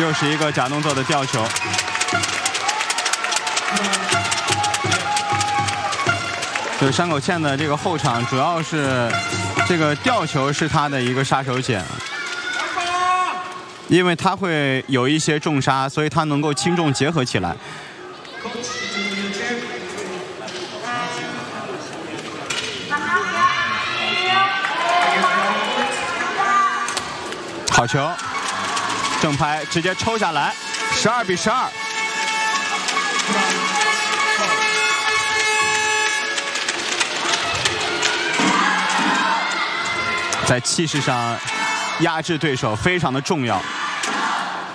又是一个假动作的吊球。就是山口茜的这个后场，主要是这个吊球是他的一个杀手锏，因为他会有一些重杀，所以他能够轻重结合起来。好球，正拍直接抽下来，12比12。在气势上压制对手非常的重要。